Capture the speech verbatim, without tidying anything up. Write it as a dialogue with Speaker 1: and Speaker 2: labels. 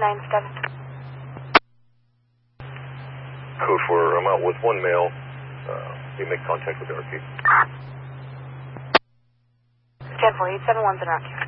Speaker 1: nine seven.
Speaker 2: Code four, I'm out with one male. Uh, you make contact with the R P.
Speaker 1: ten four, eight seven one's in route.